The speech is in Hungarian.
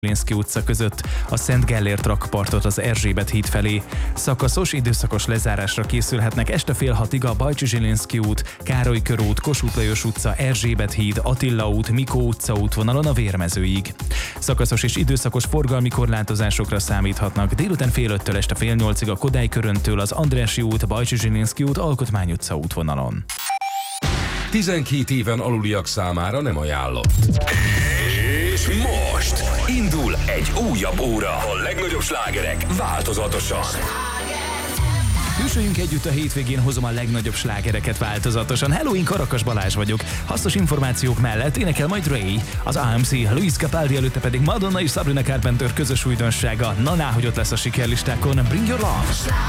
Zsilinszky utca között, a Szent Gellért rakpartot az Erzsébet híd felé. Szakaszos, időszakos lezárásra készülhetnek este fél 6-ig a Bajcsy Zsilinszky út, Károly körút, Kossuth Lajos utca, Erzsébet híd, Attila út, Mikó utca útvonalon a Vérmezőig. Szakaszos és időszakos forgalmi korlátozásokra számíthatnak délután fél 5-től este fél 8-ig a Kodály köröntől az Andrássy út, Bajcsy Zsilinszky út, Alkotmány utca útvonalon. 12 éven aluliak számára nem ajánlott. És most indul egy újabb óra. A legnagyobb slágerek változatosan. Hűsöljünk együtt a hétvégén, hozom a legnagyobb slágereket változatosan. Hello, én Karakas Balázs vagyok. Hasznos információk mellett énekel majd Ray, az AMC, Luis Capaldi, előtte pedig Madonna és Sabrina Carpenter közös újdonsága. Na, hogy ott lesz a sikerlistákon. Bring Your Love.